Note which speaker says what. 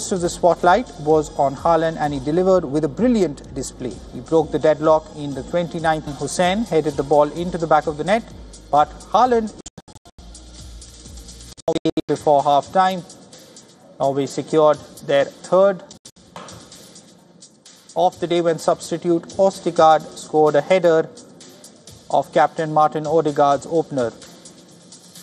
Speaker 1: most of the spotlight was on Haaland, and he delivered with a brilliant display. He broke the deadlock in the 29th. Hussein headed the ball into the back of the net, but Haaland before half-time. Norway secured their third of the day when substitute Østigard scored a header of captain Martin Odegaard's opener.